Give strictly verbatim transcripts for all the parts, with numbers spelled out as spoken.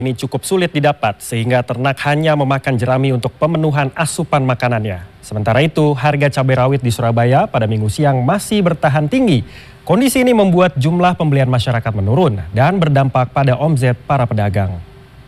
Ini cukup sulit didapat sehingga ternak hanya memakan jerami untuk pemenuhan asupan makanannya. Sementara itu, harga cabai rawit di Surabaya pada Minggu siang masih bertahan tinggi. Kondisi ini membuat jumlah pembelian masyarakat menurun dan berdampak pada omset para pedagang.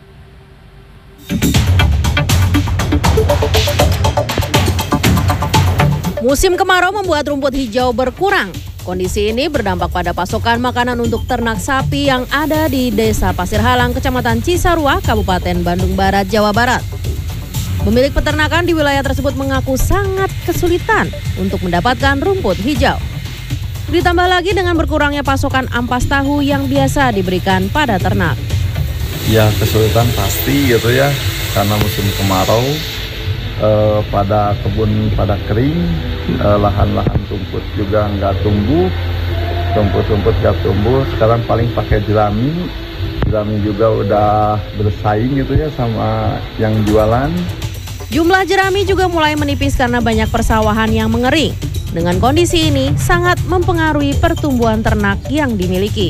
Musim kemarau membuat rumput hijau berkurang. Kondisi ini berdampak pada pasokan makanan untuk ternak sapi yang ada di Desa Pasir Halang, Kecamatan Cisarua, Kabupaten Bandung Barat, Jawa Barat. Pemilik peternakan di wilayah tersebut mengaku sangat kesulitan untuk mendapatkan rumput hijau. Ditambah lagi dengan berkurangnya pasokan ampas tahu yang biasa diberikan pada ternak. Ya, kesulitan pasti gitu ya, karena musim kemarau. Eh, pada kebun pada kering, eh, lahan-lahan rumput juga nggak tumbuh, rumput-rumput nggak tumbuh. Sekarang paling pakai jerami, jerami juga udah bersaing gitu ya sama yang jualan. Jumlah jerami juga mulai menipis karena banyak persawahan yang mengering. Dengan kondisi ini sangat mempengaruhi pertumbuhan ternak yang dimiliki.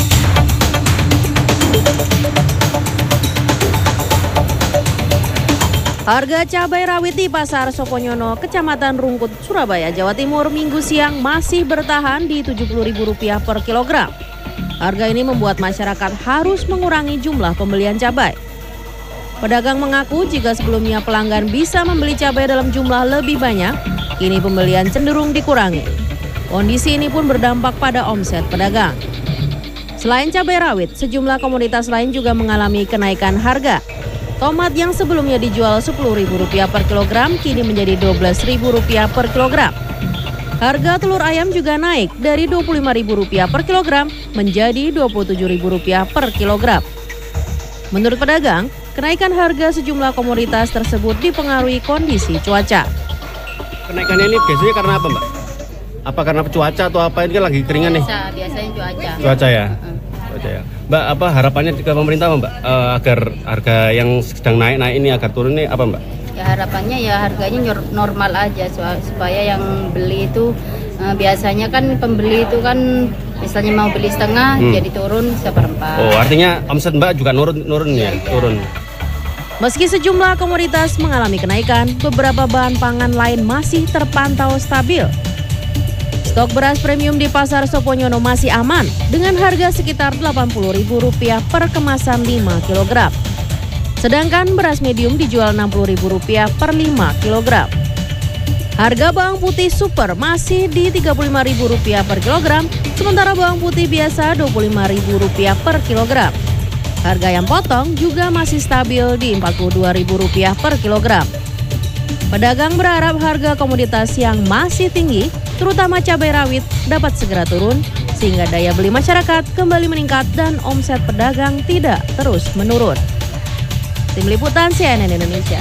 Harga cabai rawit di Pasar Soponyono, Kecamatan Rungkut, Surabaya, Jawa Timur, Minggu siang masih bertahan di tujuh puluh ribu rupiah per kilogram. Harga ini membuat masyarakat harus mengurangi jumlah pembelian cabai. Pedagang mengaku jika sebelumnya pelanggan bisa membeli cabai dalam jumlah lebih banyak, kini pembelian cenderung dikurangi. Kondisi ini pun berdampak pada omset pedagang. Selain cabai rawit, sejumlah komoditas lain juga mengalami kenaikan harga. Tomat yang sebelumnya dijual sepuluh ribu rupiah per kilogram kini menjadi dua belas ribu rupiah per kilogram. Harga telur ayam juga naik dari dua puluh lima ribu rupiah per kilogram menjadi dua puluh tujuh ribu rupiah per kilogram. Menurut pedagang, kenaikan harga sejumlah komoditas tersebut dipengaruhi kondisi cuaca. Kenaikannya ini biasanya karena apa, Mbak? Apa karena cuaca atau apa? Ini kan lagi keringan nih. Biasa, biasanya cuaca. Cuaca ya. Cuaca ya. Mbak, apa harapannya ke pemerintah, Mbak, uh, agar harga yang sedang naik-naik ini agar turun ini apa, Mbak? Ya harapannya ya harganya normal aja supaya yang beli itu uh, biasanya kan pembeli itu kan misalnya mau beli setengah hmm. jadi turun seperempat. Oh, artinya omset Mbak juga nurun nurun ya, ya, ya. turun. Meski sejumlah komoditas mengalami kenaikan, beberapa bahan pangan lain masih terpantau stabil. Stok beras premium di Pasar Soponyono masih aman dengan harga sekitar delapan puluh ribu rupiah per kemasan lima kilogram. Sedangkan beras medium dijual enam puluh ribu rupiah per lima kilogram. Harga bawang putih super masih di tiga puluh lima ribu rupiah per kilogram, sementara bawang putih biasa dua puluh lima ribu rupiah per kilogram. Harga ayam potong juga masih stabil di empat puluh dua ribu rupiah per kilogram. Pedagang berharap harga komoditas yang masih tinggi, terutama cabai rawit, dapat segera turun sehingga daya beli masyarakat kembali meningkat dan omset pedagang tidak terus menurun. Tim Liputan C N N Indonesia.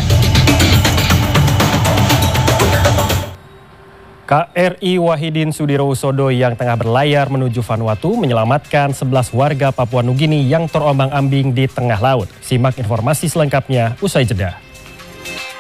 K R I Wahidin Sudirohusodo yang tengah berlayar menuju Vanuatu menyelamatkan sebelas warga Papua Nugini yang terombang-ambing di tengah laut. Simak informasi selengkapnya usai jeda.